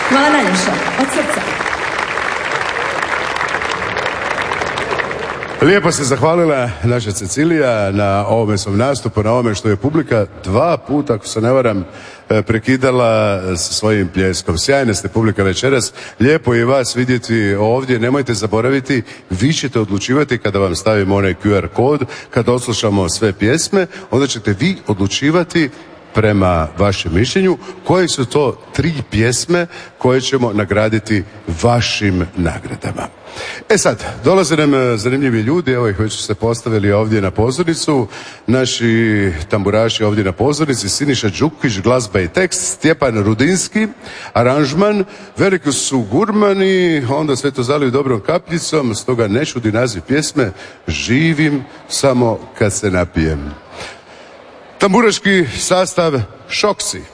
Hvala najljepša, od srca. Lijepo se zahvalila naša Cecilija na ovome svom nastupu, na ovome što je publika 2 puta, ako se ne varam, prekidala sa svojim pljeskom. Sjajna ste publika večeras, lijepo je vas vidjeti ovdje, nemojte zaboraviti, vi ćete odlučivati kada vam stavimo onaj QR kod, kada odslušamo sve pjesme, onda ćete vi odlučivati prema vašem mišljenju koje su to 3 pjesme koje ćemo nagraditi vašim nagradama. E sad, dolaze nam zanimljivi ljudi, evo ih već su se postavili ovdje na pozornicu, naši tamburaši ovdje na pozornici, Siniša Đukić, glazba i tekst, Stjepan Rudinski, aranžman, veliki su gurmani, onda sve to zaliju dobrom kapljicom, stoga ne čudi naziv pjesme, živim samo kad se napijem. Tamburaški sastav Šoksi.